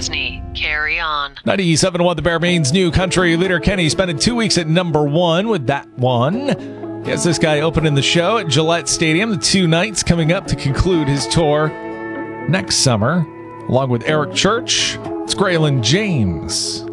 Chesney, Carry On. 97.1 The Bear Maine's new country leader Kenny spending 2 weeks at number one with that one. Yes, this guy opening the show at Gillette Stadium. The 2 nights coming up to conclude his tour next summer. Along with Eric Church, it's Graylin James.